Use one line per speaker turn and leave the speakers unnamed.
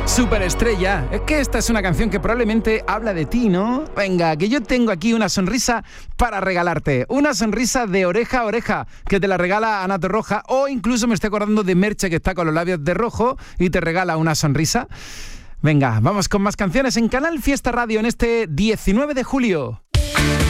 Superestrella, es que esta es una canción que probablemente habla de ti, ¿no? Venga, que yo tengo aquí una sonrisa para regalarte, una sonrisa de oreja a oreja, que te la regala Ana Torroja, o incluso me estoy acordando de Merche, que está con los labios de rojo y te regala una sonrisa. Venga, vamos con más canciones en Canal Fiesta Radio en este 19 de julio.